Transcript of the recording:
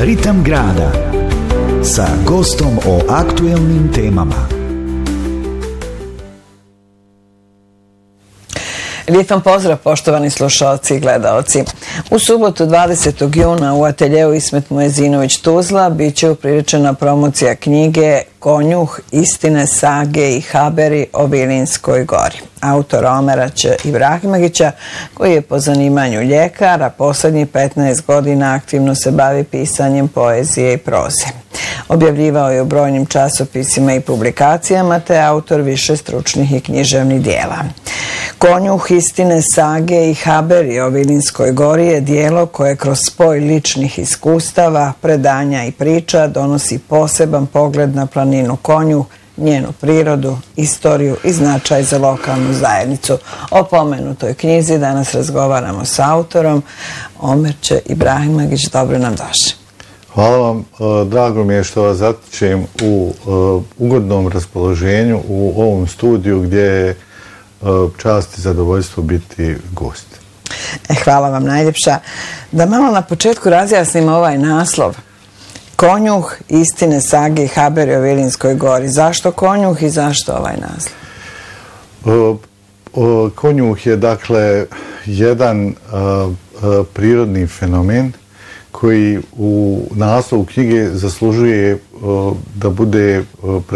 Ritam grada sa gostom o aktuelnim temama. Lijep vam pozdrav, poštovani slušalci i gledaoci. U subotu 20. juna u ateljeu Ismet Muezinović Tuzla bit će upriličena promocija knjige Konjuh, istine, sage i haberi o Vilinskoj gori. Autor Omeraća Ibrahimagića, koji je po zanimanju ljekar, a poslednjih 15 godina aktivno se bavi pisanjem poezije i proze. Objavljivao je u brojnim časopisima i publikacijama, te autor više stručnih i književnih dijela. Konjuh, istine, sage i haberi o Vilinskoj gori je dijelo koje kroz spoj ličnih iskustava, predanja i priča donosi poseban pogled na planinu Konjuh, njenu prirodu, istoriju i značaj za lokalnu zajednicu. O pomenutoj knjizi danas razgovaramo s autorom. Omerče Ibrahimagić, dobro nam došli. Hvala vam, drago mi je što vas zatičem u ugodnom raspoloženju u ovom studiju gdje je čast i zadovoljstvo biti gost. Hvala vam najljepša. Da malo na početku razjasnimo ovaj naslov. Konjuh, istine, sage i haberi o Vilinskoj gori. Zašto Konjuh i zašto ovaj naslov? Konjuh je dakle jedan prirodni fenomen koji u naslovu knjige zaslužuje da bude